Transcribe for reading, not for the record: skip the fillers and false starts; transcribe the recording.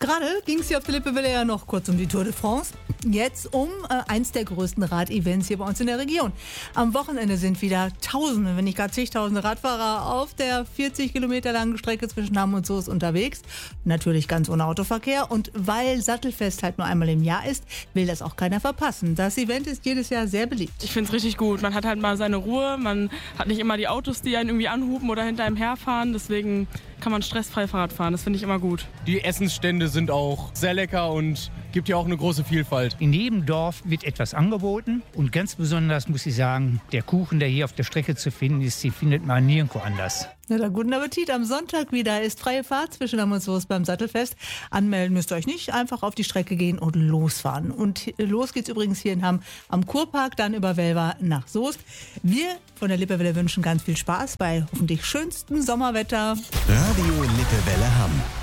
Gerade ging es hier auf der Lippewelle ja noch kurz um die Tour de France. Jetzt um eins der größten Radevents hier bei uns in der Region. Am Wochenende sind wieder Tausende, wenn nicht gar zigtausende Radfahrer auf der 40 Kilometer langen Strecke zwischen Hamm und Soest unterwegs. Natürlich ganz ohne Autoverkehr. Und weil Sattelfest halt nur einmal im Jahr ist, will das auch keiner verpassen. Das Event ist jedes Jahr sehr beliebt. Ich finde es richtig gut. Man hat halt mal seine Ruhe. Man hat nicht immer die Autos, die einen irgendwie anhupen oder hinter einem herfahren. Deswegen kann man stressfrei Fahrrad fahren. Das finde ich immer gut. Die Essensstände sind auch sehr lecker und gibt ja auch eine große Vielfalt. In jedem Dorf wird etwas angeboten und ganz besonders muss ich sagen, der Kuchen, der hier auf der Strecke zu finden ist, den findet man nirgendwo anders. Na dann guten Appetit. Am Sonntag wieder ist freie Fahrt zwischen Hamm und Soest beim Sattelfest. Anmelden müsst ihr euch nicht, einfach auf die Strecke gehen und losfahren. Und los geht's übrigens hier in Hamm am Kurpark, dann über Welver nach Soest. Wir von der Lippewelle wünschen ganz viel Spaß bei hoffentlich schönstem Sommerwetter. Radio Lippewelle Hamm.